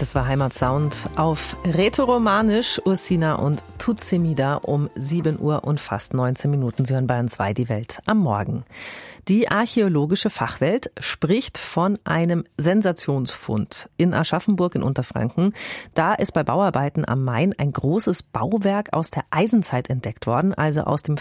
Das war Heimatsound auf Rätoromanisch, Ursina und Tutzemida um 7 Uhr und fast 19 Minuten. Sie hören Bayern 2 die Welt am Morgen. Die archäologische Fachwelt spricht von einem Sensationsfund in Aschaffenburg in Unterfranken. Da ist bei Bauarbeiten am Main ein großes Bauwerk aus der Eisenzeit entdeckt worden, also aus dem